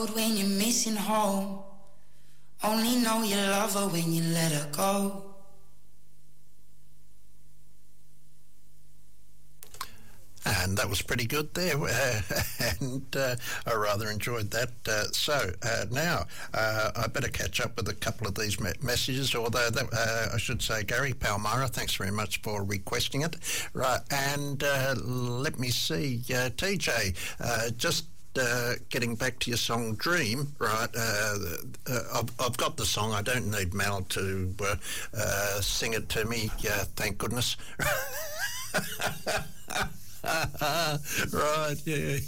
cold when you're missing home. Only know you love her when you let her go. And that was pretty good there, and I rather enjoyed that. So now I better catch up with a couple of these messages, although that, I should say, Gary Palmyra, thanks very much for requesting it. Right, and let me see, TJ, just getting back to your song Dream, right, I've got the song. I don't need Mal to sing it to me, thank goodness. Right, yeah.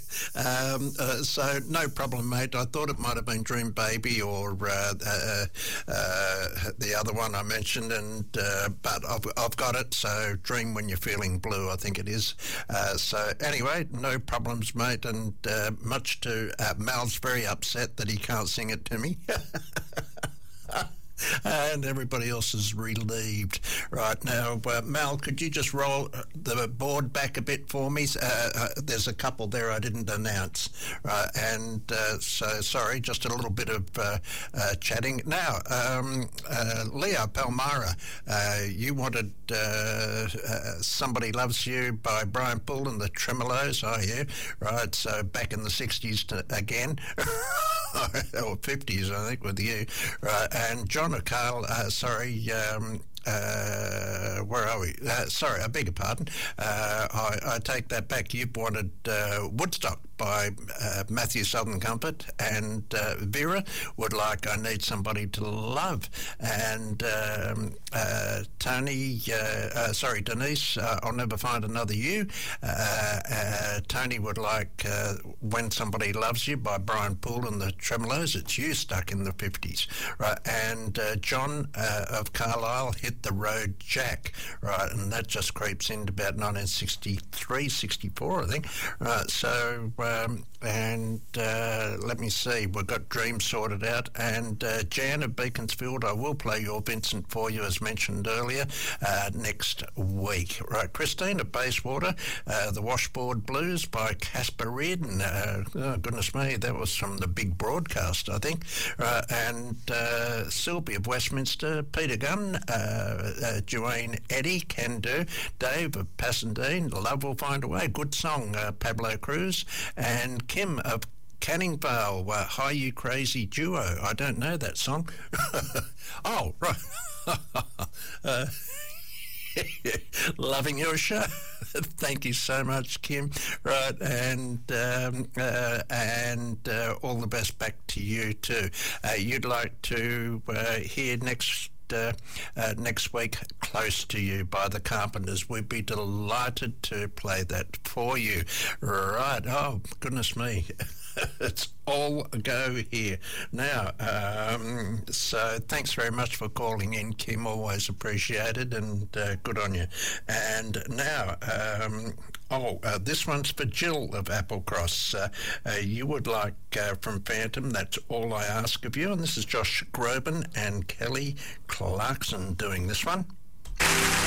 So no problem, mate. I thought it might have been Dream Baby or the other one I mentioned, and but I've got it. So Dream When You're Feeling Blue, I think it is. So anyway, no problems, mate. And much to Mal's very upset that he can't sing it to me. And everybody else is relieved. Right now, Mal, could you just roll the board back a bit for me? There's a couple there I didn't announce. And so, sorry, just a little bit of chatting. Now, Leo Palmyra, you wanted Somebody Loves You by Brian Poole and the Tremolos, are you? Right, so back in the 60s again. Or 50s, I think, with you. Right, and John O'Call, where are we? Sorry, I beg your pardon. I take that back. You wanted Woodstock by Matthew Southern Comfort, and Vera would like I Need Somebody to Love. And Denise, I'll Never Find Another You. Tony would like When Somebody Loves You by Brian Poole and the Tremolos. It's You Stuck in the 50s. Right, and John of Carlisle, Hit the Road Jack. Right, and that just creeps into about 1963, 64, I think. Right, so let me see, we've got Dream sorted out, and Jan of Beaconsfield, I will play your Vincent for you as mentioned earlier next week. Right, Christine of Bayswater, The Washboard Blues by Casper Reardon. Oh, goodness me, that was from the big broadcast, I think. And Sylvie of Westminster, Peter Gunn, Joanne Eddy, Can Do, Dave of Passendine, Love Will Find a Way, good song, Pablo Cruz, and Kim of Canning Vale, Hi You Crazy Duo. I don't know that song. Oh, right. Loving your show. Thank you so much, Kim. Right, and all the best back to you too. You'd like to hear next week Close to You by the Carpenters. We'd be delighted to play that for you. Right, oh goodness me. It's all a go here. Now, so thanks very much for calling in, Kim. Always appreciated, and good on you. And now, this one's for Jill of Applecross. You would like from Phantom, That's All I Ask of You. And this is Josh Groban and Kelly Clarkson doing this one.